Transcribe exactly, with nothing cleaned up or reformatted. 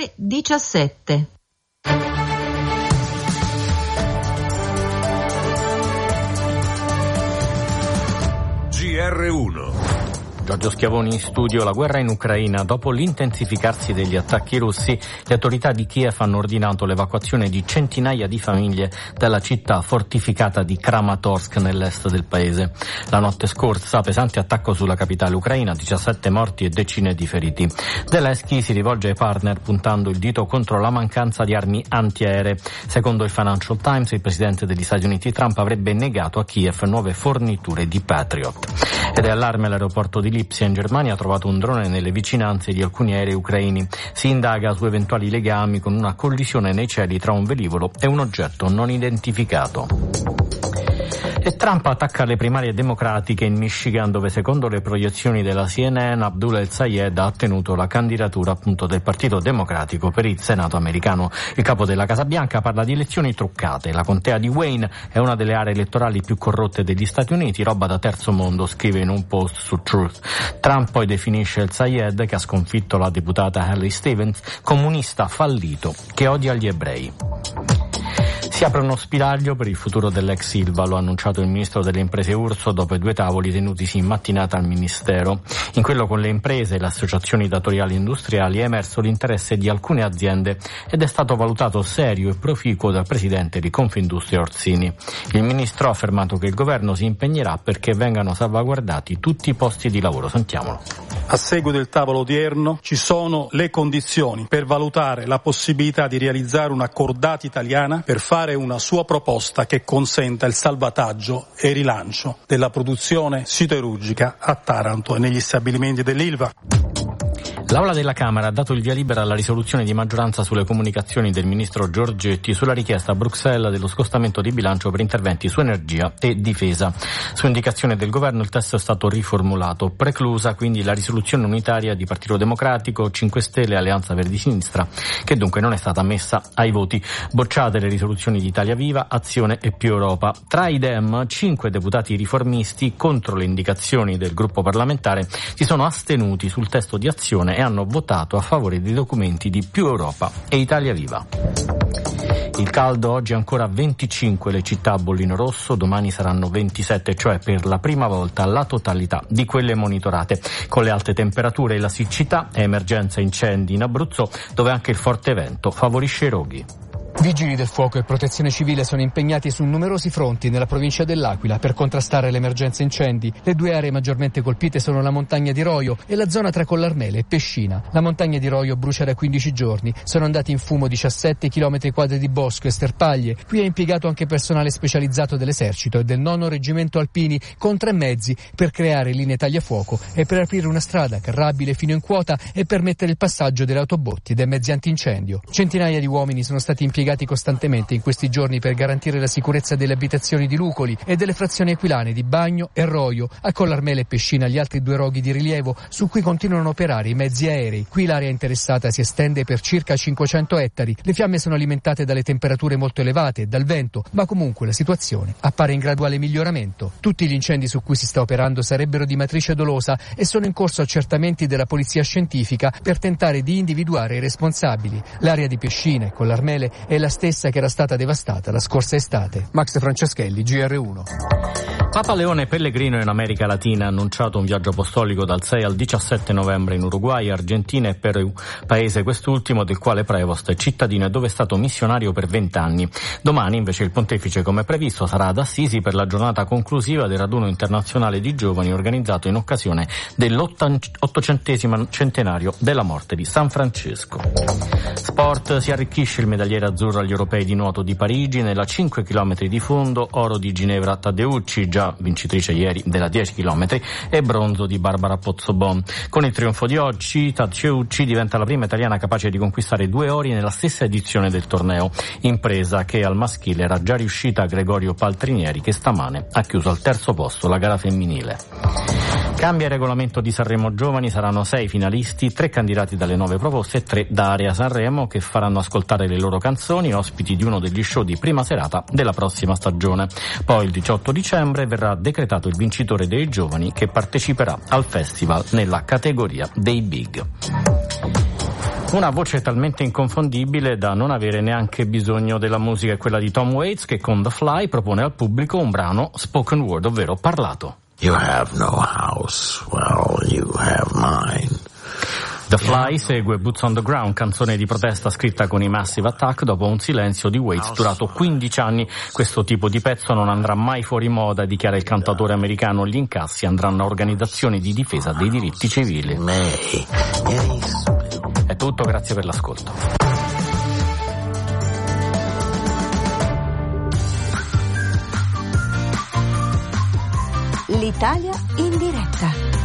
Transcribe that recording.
ore diciassette. G R uno. Giorgio Schiavoni in studio. La guerra in Ucraina. Dopo l'intensificarsi degli attacchi russi, le autorità di Kiev hanno ordinato l'evacuazione di centinaia di famiglie dalla città fortificata di Kramatorsk nell'est del paese. La notte scorsa, pesante attacco sulla capitale ucraina, diciassette morti e decine di feriti. Zelensky si rivolge ai partner puntando il dito contro la mancanza di armi antiaeree. Secondo il Financial Times, il presidente degli Stati Uniti Trump avrebbe negato a Kiev nuove forniture di Patriot. Ed è allarme all'aeroporto di Lipsia in Germania. Ha trovato un drone nelle vicinanze di alcuni aerei ucraini. Si indaga su eventuali legami con una collisione nei cieli tra un velivolo e un oggetto non identificato. E Trump attacca le primarie democratiche in Michigan, dove secondo le proiezioni della C N N Abdullah El-Sayed ha ottenuto la candidatura appunto del Partito Democratico per il Senato americano. Il capo della Casa Bianca parla di elezioni truccate. La contea di Wayne è una delle aree elettorali più corrotte degli Stati Uniti, roba da terzo mondo, scrive in un post su Truth. Trump poi definisce El-Sayed, che ha sconfitto la deputata Haley Stevens, comunista fallito che odia gli ebrei. Si apre uno spiraglio per il futuro dell'ex Silva, lo ha annunciato il ministro delle imprese Urso dopo i due tavoli tenutisi in mattinata al ministero. In quello con le imprese e le associazioni datoriali industriali è emerso l'interesse di alcune aziende ed è stato valutato serio e proficuo dal presidente di Confindustria Orsini. Il ministro ha affermato che il governo si impegnerà perché vengano salvaguardati tutti i posti di lavoro. Sentiamolo. A seguito del tavolo odierno ci sono le condizioni per valutare la possibilità di realizzare una cordata italiana per fare una sua proposta che consenta il salvataggio e il rilancio della produzione siderurgica a Taranto e negli stabilimenti dell'Ilva. L'Aula della Camera ha dato il via libera alla risoluzione di maggioranza sulle comunicazioni del ministro Giorgetti sulla richiesta a Bruxelles dello scostamento di bilancio per interventi su energia e difesa. Su indicazione del governo il testo è stato riformulato, preclusa quindi la risoluzione unitaria di Partito Democratico, cinque Stelle e Alleanza Verdi Sinistra, che dunque non è stata messa ai voti. Bocciate le risoluzioni di Italia Viva, Azione e Più Europa. Tra i Dem, cinque deputati riformisti, contro le indicazioni del gruppo parlamentare, si sono astenuti sul testo di Azione e hanno votato a favore dei documenti di Più Europa e Italia Viva. Il caldo oggi è ancora venticinque le città a bollino rosso, domani saranno ventisette, cioè per la prima volta la totalità di quelle monitorate. Con le alte temperature e la siccità è emergenza incendi in Abruzzo, dove anche il forte vento favorisce i roghi. Vigili del fuoco e protezione civile sono impegnati su numerosi fronti nella provincia dell'Aquila per contrastare l'emergenza incendi. Le due aree maggiormente colpite sono la montagna di Roio e la zona tra Collarmele e Pescina. La montagna di Roio brucia da quindici giorni. Sono andati in fumo diciassette chilometri quadri di bosco e sterpaglie. Qui è impiegato anche personale specializzato dell'esercito e del nono reggimento alpini con tre mezzi per creare linee tagliafuoco e per aprire una strada carrabile fino in quota e permettere il passaggio delle autobotti e dei mezzi antincendio. Centinaia di uomini sono stati impiegati costantemente in questi giorni per garantire la sicurezza delle abitazioni di Lucoli e delle frazioni aquilane di Bagno e Roio. A Collarmele e Pescina gli altri due roghi di rilievo su cui continuano a operare i mezzi aerei. Qui l'area interessata si estende per circa cinquecento ettari. Le fiamme sono alimentate dalle temperature molto elevate e dal vento, ma comunque la situazione appare in graduale miglioramento. Tutti gli incendi su cui si sta operando sarebbero di matrice dolosa e sono in corso accertamenti della polizia scientifica per tentare di individuare i responsabili. L'area di Pescina e Collarmele è la stessa che era stata devastata la scorsa estate. Max Franceschelli, G R uno. Papa Leone Pellegrino in America Latina ha annunciato un viaggio apostolico dal sei al diciassette novembre in Uruguay, Argentina e Perù, paese quest'ultimo del quale Prevost è cittadino e dove è stato missionario per vent'anni. Domani invece il pontefice, come previsto, sarà ad Assisi per la giornata conclusiva del raduno internazionale di giovani organizzato in occasione dell'ottocentesimo centenario della morte di San Francesco. Sport, si arricchisce il medagliere azzurro agli europei di nuoto di Parigi nella cinque chilometri di fondo, oro di Ginevra Taddeucci, già vincitrice ieri della dieci chilometri, e bronzo di Barbara Pozzobon. Con il trionfo di oggi, Taddeucci diventa la prima italiana capace di conquistare due ori nella stessa edizione del torneo, impresa che al maschile era già riuscita a Gregorio Paltrinieri, che stamane ha chiuso al terzo posto la gara femminile. Cambia il regolamento di Sanremo Giovani, saranno sei finalisti, tre candidati dalle nove proposte e tre da Area Sanremo, che faranno ascoltare le loro canzoni, ospiti di uno degli show di prima serata della prossima stagione. Poi il diciotto dicembre verrà decretato il vincitore dei giovani, che parteciperà al festival nella categoria dei big. Una voce talmente inconfondibile da non avere neanche bisogno della musica, è quella di Tom Waits, che con The Fly propone al pubblico un brano spoken word, ovvero parlato. You have no house, well, you have mine. The Fly segue Boots on the Ground, canzone di protesta scritta con i Massive Attack dopo un silenzio di Waits durato quindici anni. Questo tipo di pezzo non andrà mai fuori moda, dichiara il cantautore americano. Gli incassi andranno a organizzazioni di difesa dei diritti civili. È tutto, grazie per l'ascolto. L'Italia in diretta.